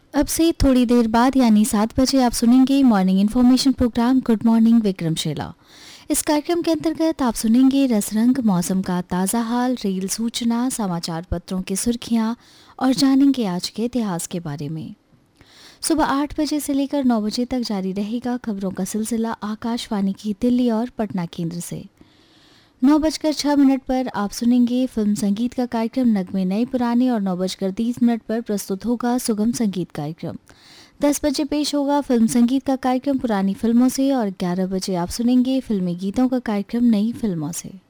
अब से थोड़ी देर बाद यानी 7 बजे आप सुनेंगे morning information programme good morning Vikramshila. इस कार्यक्रम के अंतर्गत आप सुनेंगे रसरंग, मौसम का ताज़ा हाल, रेल सूचना, समाचार पत्रों की सुर्खियां और जानेंगे आज के इतिहास के बारे में। सुबह 8 बजे से लेकर 9 बजे तक जारी रहेगा खबरों का सिलसिला आकाशवाणी की दिल्ली और पटना केंद्र से। 9:06 पर आप सुनेंगे फिल्म संगीत का कार्यक्रम नगमे नए पुराने और 9:30 पर प्रस्तुत होगा सुगम संगीत कार्यक्रम। 10 बजे पेश होगा फिल्म संगीत का कार्यक्रम पुरानी फिल्मों से और 11 बजे आप सुनेंगे फिल्मी गीतों का कार्यक्रम नई फिल्मों से।